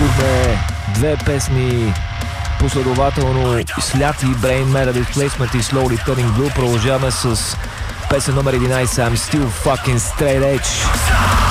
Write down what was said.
Чухме две песни последователно: Слят и Brain Matter Displacement и Slowly Turning Blue. Продължаваме с песен номер 11 I'm Still Fucking Straight Edge.